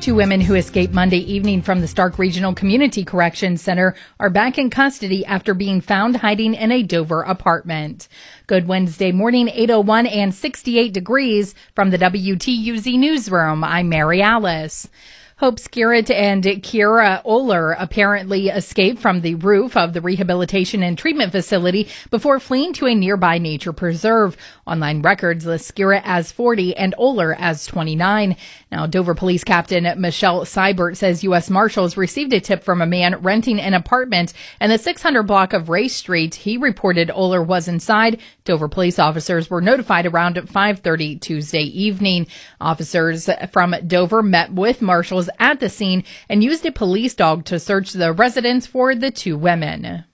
Two women who escaped Monday evening from the Stark Regional Community Correction Center are back in custody after being found hiding in a Dover apartment. Good Wednesday morning, 8:01 and 68 degrees from the WTUZ newsroom. I'm Mary Alice. Hope Skerritt and Kira Oler apparently escaped from the roof of the rehabilitation and treatment facility before fleeing to a nearby nature preserve. Online records list Skerritt as 40 and Oler as 29. Now, Dover Police Captain Michelle Seibert says U.S. Marshals received a tip from a man renting an apartment in the 600 block of Race Street. He reported Oler was inside. Dover police officers were notified around 5:30 Tuesday evening. Officers from Dover met with marshals at the scene and used a police dog to search the residence for the two women.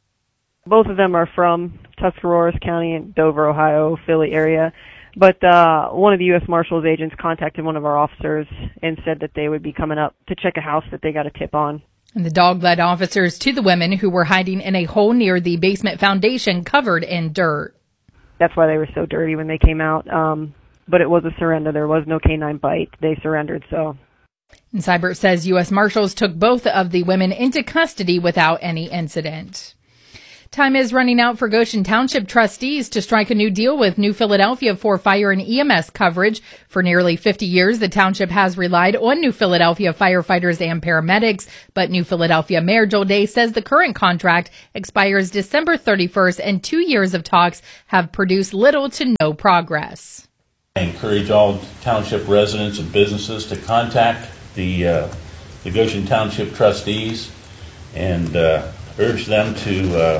Both of them are from Tuscarawas County in Dover, Ohio, Philly area. But one of the U.S. Marshals agents contacted one of our officers and said that they would be coming up to check a house that they got a tip on. And the dog led officers to the women who were hiding in a hole near the basement foundation covered in dirt. That's why they were so dirty when they came out. But it was a surrender. There was no canine bite. They surrendered, so. And Seibert says U.S. Marshals took both of the women into custody without any incident. Time is running out for Goshen Township trustees to strike a new deal with New Philadelphia for fire and EMS coverage. For nearly 50 years, the township has relied on New Philadelphia firefighters and paramedics, but New Philadelphia Mayor Joel Day says the current contract expires December 31st, and 2 years of talks have produced little to no progress. I encourage all township residents and businesses to contact the Goshen Township trustees and urge them to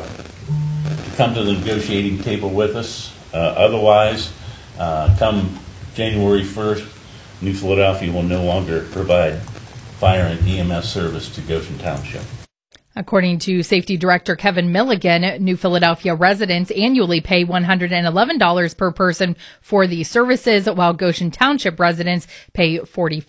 come to the negotiating table with us. Otherwise, come January 1st, New Philadelphia will no longer provide fire and EMS service to Goshen Township. According to Safety Director Kevin Milligan, New Philadelphia residents annually pay $111 per person for the services, while Goshen Township residents pay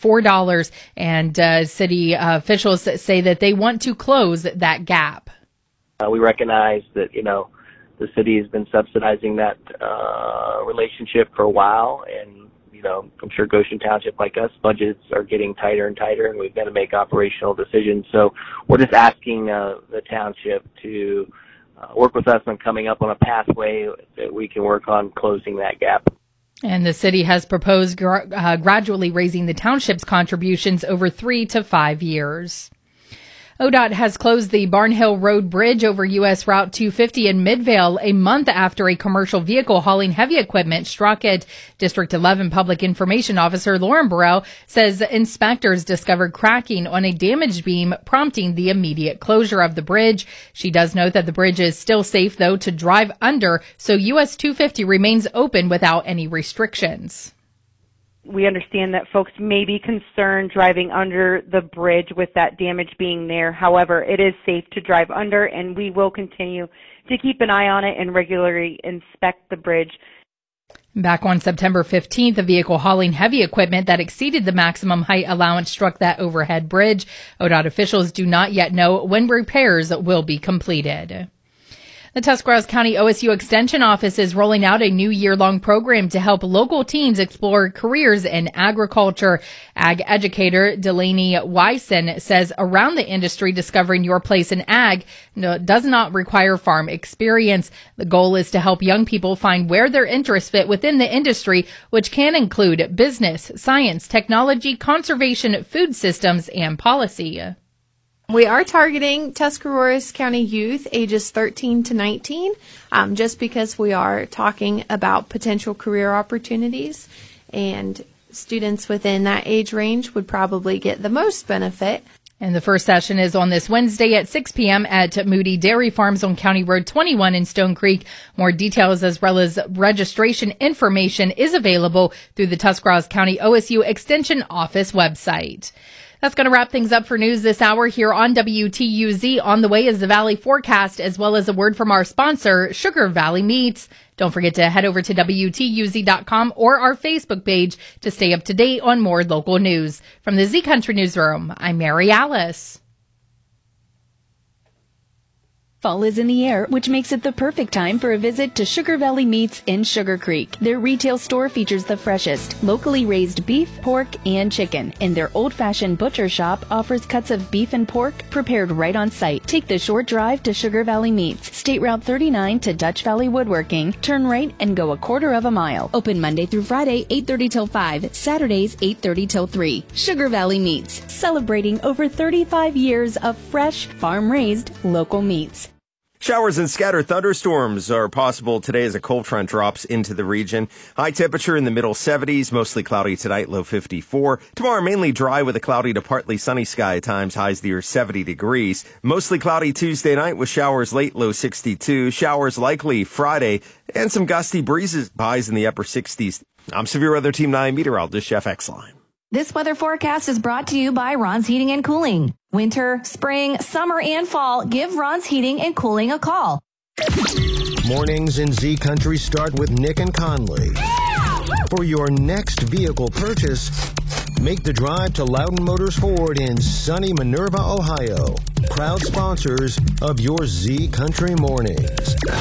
$44. And city officials say that they want to close that gap. We recognize that, the city has been subsidizing that relationship for a while, and I'm sure Goshen Township, like us, budgets are getting tighter and tighter, and we've got to make operational decisions. So we're just asking the township to work with us on coming up on a pathway that we can work on closing that gap. And the city has proposed gradually raising the township's contributions over 3 to 5 years. ODOT has closed the Barnhill Road Bridge over U.S. Route 250 in Midvale a month after a commercial vehicle hauling heavy equipment struck it. District 11 Public Information Officer Lauren Burrell says inspectors discovered cracking on a damaged beam, prompting the immediate closure of the bridge. She does note that the bridge is still safe, though, to drive under, so U.S. 250 remains open without any restrictions. We understand that folks may be concerned driving under the bridge with that damage being there. However, it is safe to drive under, and we will continue to keep an eye on it and regularly inspect the bridge. Back on September 15th, a vehicle hauling heavy equipment that exceeded the maximum height allowance struck that overhead bridge. ODOT officials do not yet know when repairs will be completed. The Tuscarawas County OSU Extension Office is rolling out a new year-long program to help local teens explore careers in agriculture. Ag educator Delaney Wyson says around the industry, discovering your place in ag does not require farm experience. The goal is to help young people find where their interests fit within the industry, which can include business, science, technology, conservation, food systems, and policy. We are targeting Tuscarawas County youth ages 13 to 19, just because we are talking about potential career opportunities, and students within that age range would probably get the most benefit. And the first session is on this Wednesday at 6 p.m. at Moody Dairy Farms on County Road 21 in Stone Creek. More details as well as registration information is available through the Tuscarawas County OSU Extension Office website. That's going to wrap things up for news this hour here on WTUZ. On the way is the Valley Forecast, as well as a word from our sponsor, Sugar Valley Meats. Don't forget to head over to WTUZ.com or our Facebook page to stay up to date on more local news. From the Z Country Newsroom, I'm Mary Alice. Fall is in the air, which makes it the perfect time for a visit to Sugar Valley Meats in Sugar Creek. Their retail store features the freshest, locally raised beef, pork, and chicken, and their old-fashioned butcher shop offers cuts of beef and pork prepared right on site. Take the short drive to Sugar Valley Meats, State Route 39 to Dutch Valley Woodworking, turn right and go a quarter of a mile. Open Monday through Friday, 8:30 till 5, Saturdays, 8:30 till 3. Sugar Valley Meats, celebrating over 35 years of fresh, farm-raised, local meats. Showers and scattered thunderstorms are possible today as a cold front drops into the region. High temperature in the middle 70s, mostly cloudy tonight, low 54. Tomorrow mainly dry with a cloudy to partly sunny sky at times, highs near 70 degrees. Mostly cloudy Tuesday night with showers late, low 62. Showers likely Friday and some gusty breezes, highs in the upper 60s. I'm Severe Weather Team 9 meteorologist Jeff Exline. This weather forecast is brought to you by Ron's Heating and Cooling. Winter, spring, summer, and fall, give Ron's Heating and Cooling a call. Mornings in Z Country start with Nick and Conley. For your next vehicle purchase, make the drive to Loudon Motors Ford in sunny Minerva, Ohio. Proud sponsors of your Z Country mornings.